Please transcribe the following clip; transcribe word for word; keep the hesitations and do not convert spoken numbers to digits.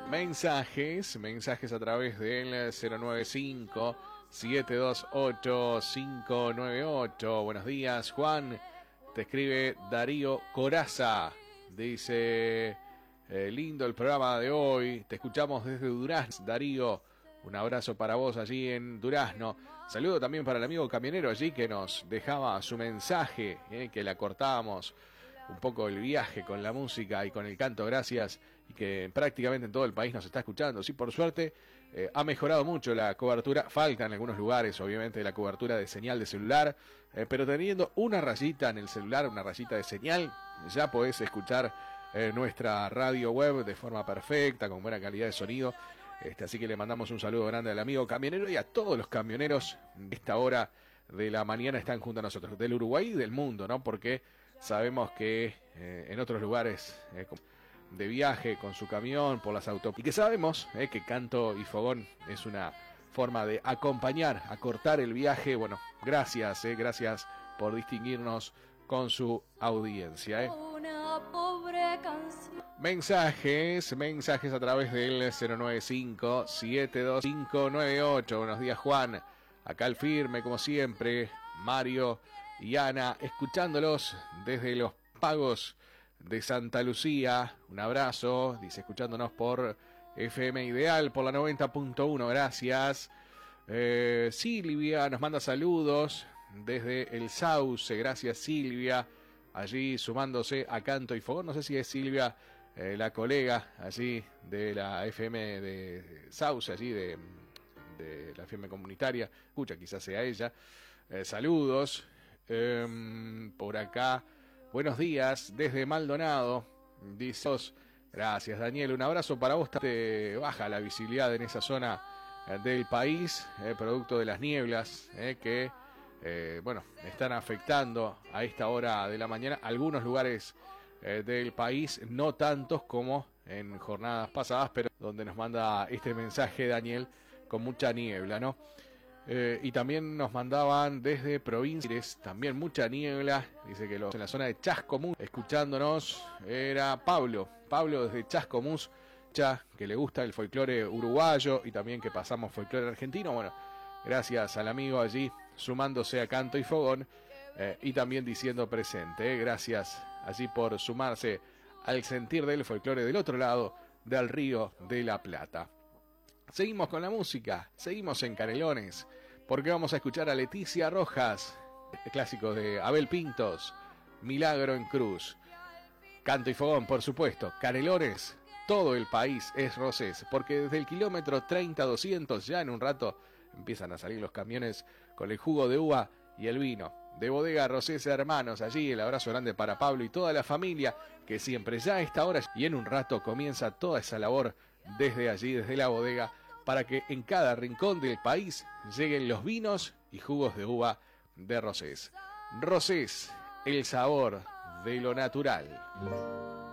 Mensajes, mensajes a través del cero nueve cinco, siete dos ocho, cinco nueve ocho. Buenos días, Juan. Te escribe Darío Coraza. Dice, eh, lindo el programa de hoy. Te escuchamos desde Durazno, Darío. Un abrazo para vos allí en Durazno. Saludo también para el amigo camionero allí que nos dejaba su mensaje, eh, que le acortábamos un poco el viaje con la música y con el canto, gracias, y que prácticamente en todo el país nos está escuchando. Sí, por suerte, eh, ha mejorado mucho la cobertura, falta en algunos lugares, obviamente, la cobertura de señal de celular, eh, pero teniendo una rayita en el celular, una rayita de señal, ya podés escuchar eh, nuestra radio web de forma perfecta, con buena calidad de sonido. Este, así que le mandamos un saludo grande al amigo camionero y a todos los camioneros de esta hora de la mañana están junto a nosotros, del Uruguay y del mundo, ¿no? Porque sabemos que eh, en otros lugares eh, de viaje con su camión por las autopistas, y que sabemos eh, que Canto y Fogón es una forma de acompañar, acortar el viaje. Bueno, gracias, eh, gracias por distinguirnos con su audiencia. Eh. Una pobre canción. Mensajes, mensajes a través del cero nueve cinco, siete dos cinco nueve ocho. Buenos días, Juan. Acá al firme, como siempre, Mario y Ana, escuchándolos desde los Pagos de Santa Lucía. Un abrazo, dice, escuchándonos por F M Ideal, por la noventa punto uno, gracias. Eh, Silvia nos manda saludos desde el Sauce, gracias Silvia, allí sumándose a Canto y Fogón. No sé si es Silvia, eh, la colega allí de la F M de Sauce, allí de, de la F M comunitaria, escucha, quizás sea ella. Eh, saludos. Eh, por acá, buenos días desde Maldonado, dice, gracias Daniel, un abrazo para vos. Te baja la visibilidad en esa zona eh, del país, eh, producto de las nieblas eh, que eh, bueno, están afectando a esta hora de la mañana algunos lugares eh, del país, no tantos como en jornadas pasadas, pero donde nos manda este mensaje Daniel, con mucha niebla, ¿no? Eh, y también nos mandaban desde provincias, también mucha niebla, dice que los en la zona de Chascomús, escuchándonos, era Pablo, Pablo desde Chascomús, ya que le gusta el folclore uruguayo y también que pasamos folclore argentino. Bueno, gracias al amigo allí, sumándose a Canto y Fogón, eh, y también diciendo presente, eh, gracias allí por sumarse al sentir del folclore del otro lado del Río de la Plata. Seguimos con la música, seguimos en Canelones, porque vamos a escuchar a Leticia Rojas, el clásico de Abel Pintos, Milagro en Cruz. Canto y Fogón, por supuesto. Canelones, todo el país es Rosés, porque desde el kilómetro treinta a doscientos ya en un rato empiezan a salir los camiones con el jugo de uva y el vino. De Bodega Rosés Hermanos, allí el abrazo grande para Pablo y toda la familia, que siempre ya a esta hora y en un rato comienza toda esa labor desde allí, desde la bodega, para que en cada rincón del país lleguen los vinos y jugos de uva de Rosés. Rosés, el sabor de lo natural.